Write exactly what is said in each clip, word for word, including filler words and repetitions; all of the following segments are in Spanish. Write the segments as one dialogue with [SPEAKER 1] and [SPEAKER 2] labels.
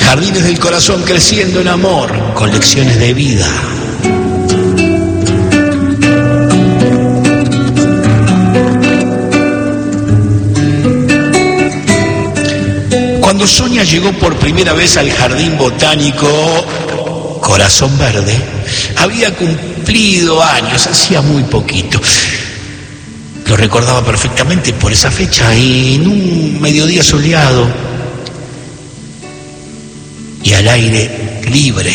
[SPEAKER 1] Jardines del corazón creciendo en amor, con lecciones de vida. Cuando Sonia llegó por primera vez al jardín botánico Corazón Verde, había cumplido años, hacía muy poquito. Lo recordaba perfectamente por esa fecha, y en un mediodía soleado y al aire libre,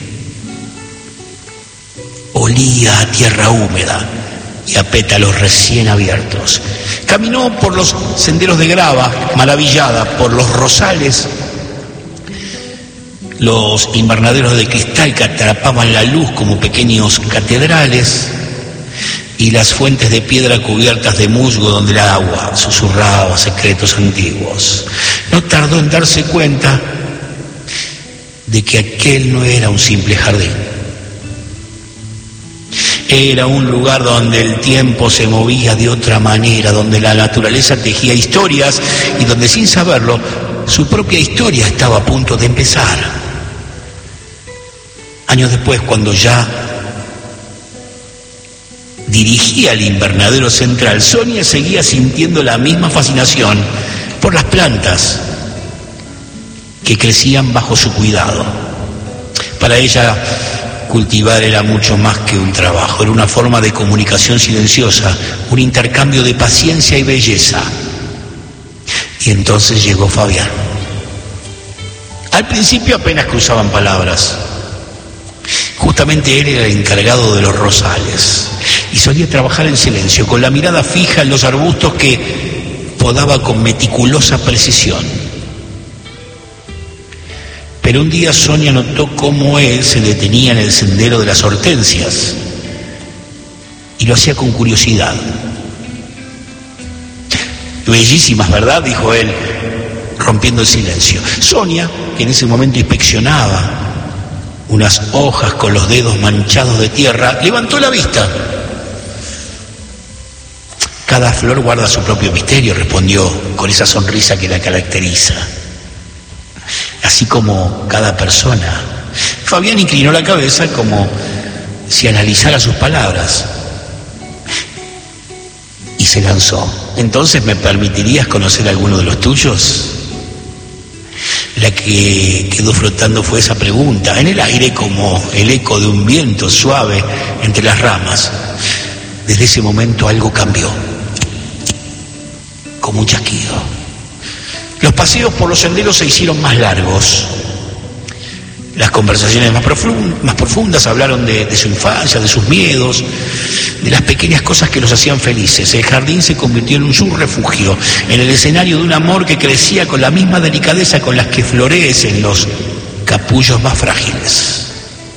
[SPEAKER 1] olía a tierra húmeda y a pétalos recién abiertos. Caminó por los senderos de grava, maravillada por los rosales, los invernaderos de cristal que atrapaban la luz como pequeños catedrales, y las fuentes de piedra cubiertas de musgo donde el agua susurraba secretos antiguos. No tardó en darse cuenta de que aquel no era un simple jardín. Era un lugar donde el tiempo se movía de otra manera, donde la naturaleza tejía historias y donde, sin saberlo, su propia historia estaba a punto de empezar. Años después, cuando ya dirigía el invernadero central, Sonia seguía sintiendo la misma fascinación por las plantas que crecían bajo su cuidado. Para ella, cultivar era mucho más que un trabajo, era una forma de comunicación silenciosa, un intercambio de paciencia y belleza. Y entonces llegó Fabián. Al principio apenas cruzaban palabras. Justamente él era el encargado de los rosales y solía trabajar en silencio, con la mirada fija en los arbustos que podaba con meticulosa precisión. Pero un día Sonia notó cómo él se detenía en el sendero de las hortensias y lo hacía con curiosidad. Bellísimas, ¿verdad?, dijo él, rompiendo el silencio. Sonia, que en ese momento inspeccionaba unas hojas con los dedos manchados de tierra, levantó la vista. Cada flor guarda su propio misterio, respondió con esa sonrisa que la caracteriza. Así como cada persona. Fabián inclinó la cabeza como si analizara sus palabras y se lanzó. ¿Entonces me permitirías conocer alguno de los tuyos? La que quedó flotando fue esa pregunta, en el aire como el eco de un viento suave entre las ramas. Desde ese momento algo cambió, como un chasquido. Los paseos por los senderos se hicieron más largos. Las conversaciones más, profund- más profundas hablaron de, de su infancia, de sus miedos, de las pequeñas cosas que los hacían felices. El jardín se convirtió en un subterfugio, en el escenario de un amor que crecía con la misma delicadeza con las que florecen los capullos más frágiles.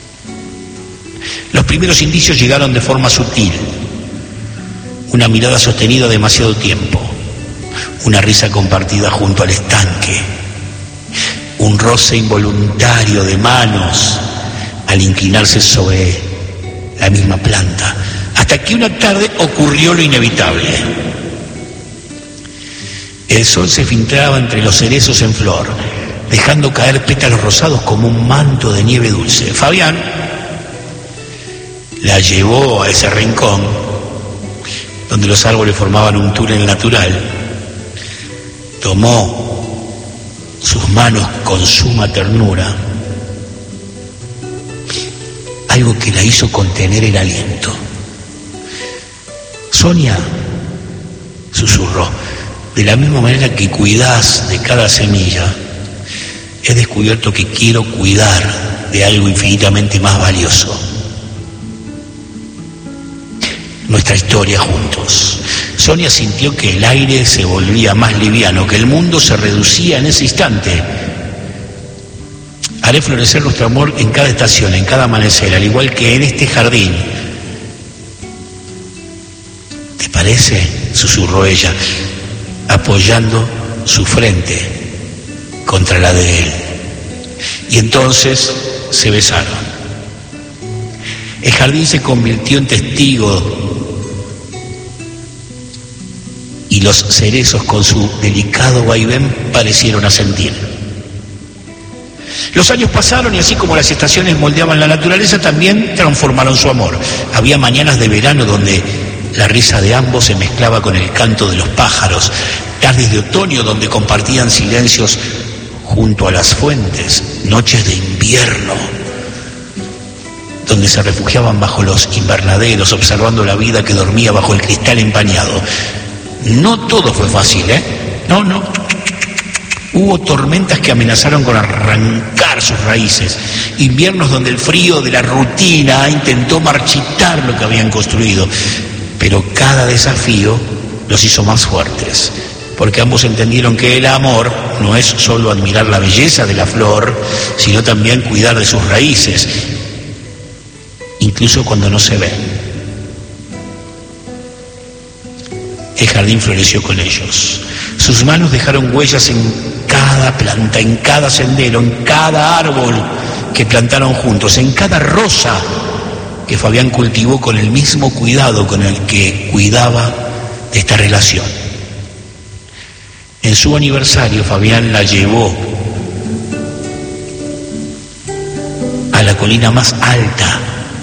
[SPEAKER 1] Los primeros indicios llegaron de forma sutil. Una mirada sostenida demasiado tiempo, una risa compartida junto al estanque, un roce involuntario de manos al inclinarse sobre la misma planta, hasta que una tarde ocurrió lo inevitable. El sol se filtraba entre los cerezos en flor, dejando caer pétalos rosados como un manto de nieve dulce. Fabián la llevó a ese rincón donde los árboles formaban un túnel natural. Tomó sus manos con suma ternura, algo que la hizo contener el aliento. Sonia, susurró, de la misma manera que cuidás de cada semilla, he descubierto que quiero cuidar de algo infinitamente más valioso. Nuestra historia juntos. Sonia sintió que el aire se volvía más liviano, que el mundo se reducía en ese instante. Haré florecer nuestro amor en cada estación, en cada amanecer, al igual que en este jardín. ¿Te parece?, susurró ella, apoyando su frente contra la de él. Y entonces se besaron. El jardín se convirtió en testigo y los cerezos con su delicado vaivén parecieron asentir. Los años pasaron y así como las estaciones moldeaban la naturaleza, también transformaron su amor. Había mañanas de verano donde la risa de ambos se mezclaba con el canto de los pájaros, tardes de otoño donde compartían silencios junto a las fuentes, noches de invierno donde se refugiaban bajo los invernaderos observando la vida que dormía bajo el cristal empañado. No todo fue fácil, ¿eh? No, no. Hubo tormentas que amenazaron con arrancar sus raíces, inviernos donde el frío de la rutina intentó marchitar lo que habían construido, pero cada desafío los hizo más fuertes, porque ambos entendieron que el amor no es solo admirar la belleza de la flor, sino también cuidar de sus raíces, incluso cuando no se ven. El jardín floreció con ellos. Sus manos dejaron huellas en cada planta, en cada sendero, en cada árbol que plantaron juntos, en cada rosa que Fabián cultivó con el mismo cuidado con el que cuidaba de esta relación. En su aniversario, Fabián la llevó a la colina más alta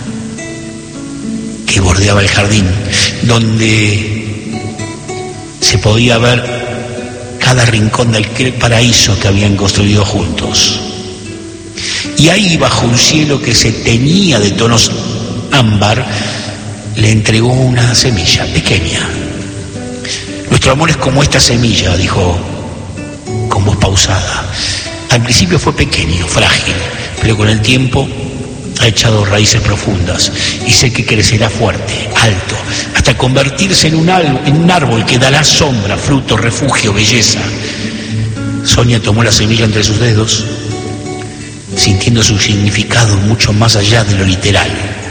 [SPEAKER 1] que bordeaba el jardín, donde se podía ver cada rincón del paraíso que habían construido juntos. Y ahí, bajo un cielo que se teñía de tonos ámbar, le entregó una semilla pequeña. Nuestro amor es como esta semilla, dijo con voz pausada. Al principio fue pequeño, frágil, pero con el tiempo ha echado raíces profundas y sé que crecerá fuerte, alto, hasta convertirse en un, en un árbol que dará sombra, fruto, refugio, belleza. Sonia tomó la semilla entre sus dedos, sintiendo su significado mucho más allá de lo literal.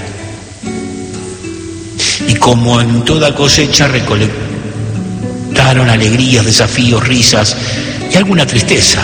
[SPEAKER 1] Y como en toda cosecha, recolectaron alegrías, desafíos, risas y alguna tristeza.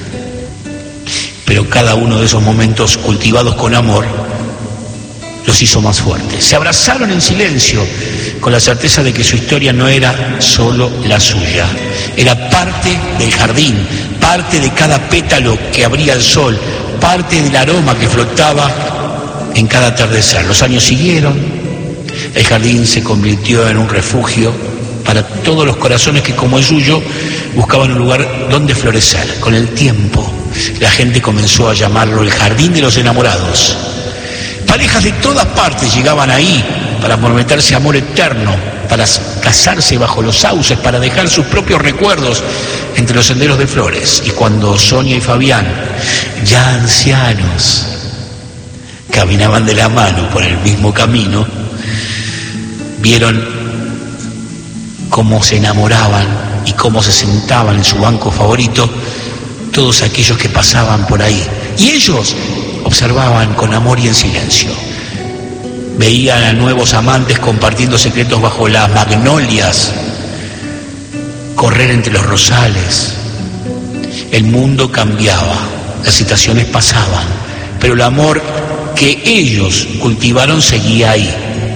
[SPEAKER 1] Pero cada uno de esos momentos cultivados con amor los hizo más fuertes. Se abrazaron en silencio, con la certeza de que su historia no era solo la suya. Era parte del jardín, parte de cada pétalo que abría el sol, parte del aroma que flotaba en cada atardecer. Los años siguieron, el jardín se convirtió en un refugio para todos los corazones que, como el suyo, buscaban un lugar donde florecer. Con el tiempo, la gente comenzó a llamarlo el Jardín de los Enamorados. Parejas de todas partes llegaban ahí para prometerse amor eterno, para casarse bajo los sauces, para dejar sus propios recuerdos entre los senderos de flores. Y cuando Sonia y Fabián, ya ancianos, caminaban de la mano por el mismo camino, vieron cómo se enamoraban y cómo se sentaban en su banco favorito todos aquellos que pasaban por ahí. Y ellos observaban con amor y en silencio. Veían a nuevos amantes compartiendo secretos bajo las magnolias, correr entre los rosales. El mundo cambiaba, las situaciones pasaban, pero el amor que ellos cultivaron seguía ahí.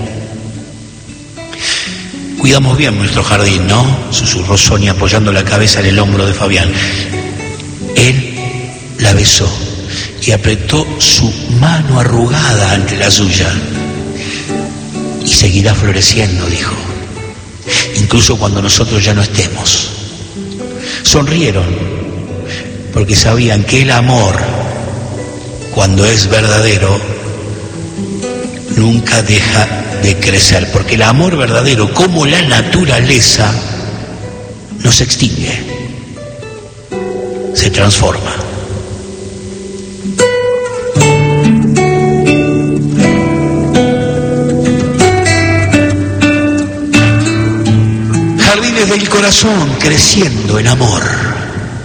[SPEAKER 1] Cuidamos bien nuestro jardín, ¿no?, susurró Sonia apoyando la cabeza en el hombro de Fabián. Él la besó y apretó su mano arrugada ante la suya. Y seguirá floreciendo, dijo, incluso cuando nosotros ya no estemos. Sonrieron, porque sabían que el amor, cuando es verdadero, nunca deja de crecer, porque el amor verdadero, como la naturaleza, no se extingue, se transforma. Jardines del corazón creciendo en amor.